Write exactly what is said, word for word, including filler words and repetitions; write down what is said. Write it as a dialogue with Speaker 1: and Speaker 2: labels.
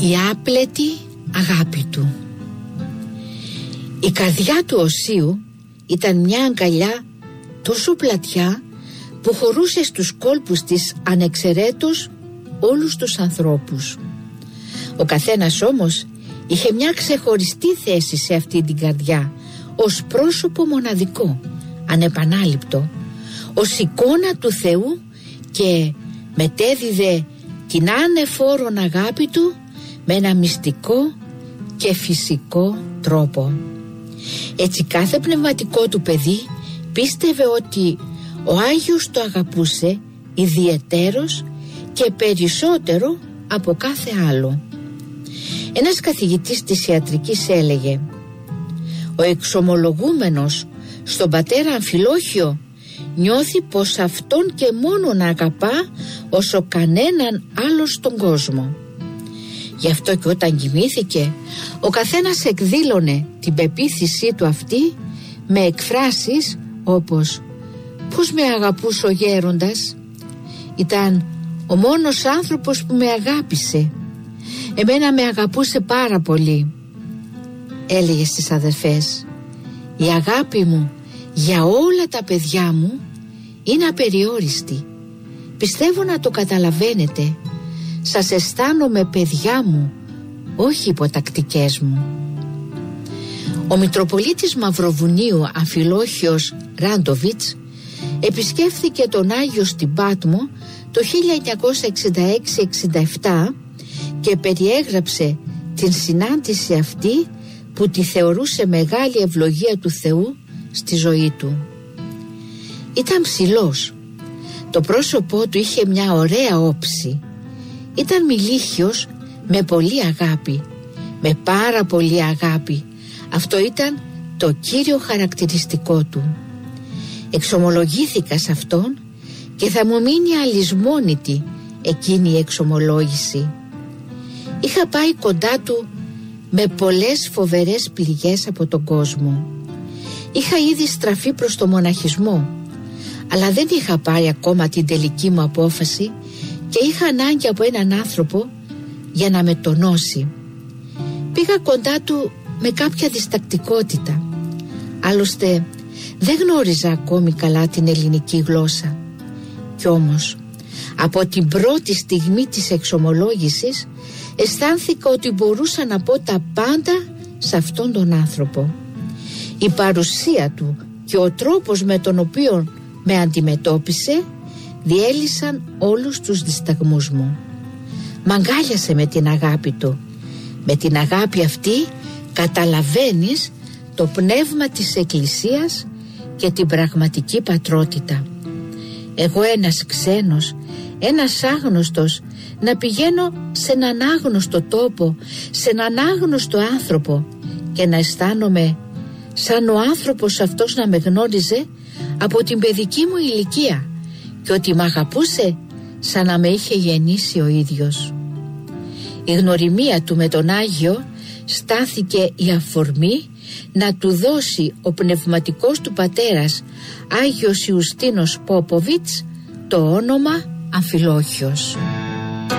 Speaker 1: Η άπλετη αγάπη του. Η καρδιά του Οσίου ήταν μια αγκαλιά τόσο πλατιά που χωρούσε στους κόλπους της ανεξαιρέτως όλους τους ανθρώπους. Ο καθένας όμως είχε μια ξεχωριστή θέση σε αυτή την καρδιά, ως πρόσωπο μοναδικό, ανεπανάληπτο, ως εικόνα του Θεού, και μετέδιδε την ανεφόρον αγάπη του με ένα μυστικό και φυσικό τρόπο. Έτσι κάθε πνευματικό του παιδί πίστευε ότι ο Άγιος το αγαπούσε ιδιαιτέρως και περισσότερο από κάθε άλλο. Ένας καθηγητής της ιατρικής έλεγε: ο εξομολογούμενος στον πατέρα Αμφιλόχιο νιώθει πως αυτόν και μόνον αγαπά όσο κανέναν άλλο στον κόσμο. Γι' αυτό και όταν κοιμήθηκε, ο καθένας εκδήλωνε την πεποίθησή του αυτή με εκφράσεις όπως «Πώς με αγαπούσε ο γέροντας, ήταν ο μόνος άνθρωπος που με αγάπησε, εμένα με αγαπούσε πάρα πολύ». Έλεγε στις αδερφές: «Η αγάπη μου για όλα τα παιδιά μου είναι απεριόριστη. Πιστεύω να το καταλαβαίνετε. Σας αισθάνομαι παιδιά μου, όχι υποτακτικές μου». Ο Μητροπολίτης Μαυροβουνίου Αμφιλόχιος Ράντοβιτς επισκέφθηκε τον Άγιο στην Πάτμο το χίλια εννιακόσια εξήντα έξι εξήντα επτά και περιέγραψε την συνάντηση αυτή που τη θεωρούσε μεγάλη ευλογία του Θεού στη ζωή του. Ήταν ψηλός, το πρόσωπό του είχε μια ωραία όψη, ήταν μιλίχιος με πολύ αγάπη, με πάρα πολύ αγάπη. Αυτό ήταν το κύριο χαρακτηριστικό του. Εξομολογήθηκα σε αυτόν και θα μου μείνει αλυσμόνητη εκείνη η εξομολόγηση. Είχα πάει κοντά του με πολλές φοβερές πληγές από τον κόσμο. Είχα ήδη στραφεί προς το μοναχισμό, αλλά δεν είχα πάρει ακόμα την τελική μου απόφαση και είχα ανάγκη από έναν άνθρωπο για να με τονώσει. Πήγα κοντά του με κάποια διστακτικότητα. Άλλωστε δεν γνώριζα ακόμη καλά την ελληνική γλώσσα. Κι όμως από την πρώτη στιγμή της εξομολόγησης αισθάνθηκα ότι μπορούσα να πω τα πάντα σε αυτόν τον άνθρωπο. Η παρουσία του και ο τρόπος με τον οποίο με αντιμετώπισε διέλυσαν όλους τους δισταγμούς μου. Μ' αγκάλιασε με την αγάπη του. Με την αγάπη αυτή καταλαβαίνεις το πνεύμα της Εκκλησίας και την πραγματική πατρότητα. Εγώ ένας ξένος, ένας άγνωστος, να πηγαίνω σε έναν άγνωστο τόπο, σε έναν άγνωστο άνθρωπο και να αισθάνομαι σαν ο άνθρωπος αυτός να με γνώριζε από την παιδική μου ηλικία και ότι μ' αγαπούσε σαν να με είχε γεννήσει ο ίδιος. Η γνωριμία του με τον Άγιο στάθηκε η αφορμή να του δώσει ο πνευματικός του πατέρας Άγιος Ιουστίνος Πόποβιτς το όνομα Αμφιλόχιος.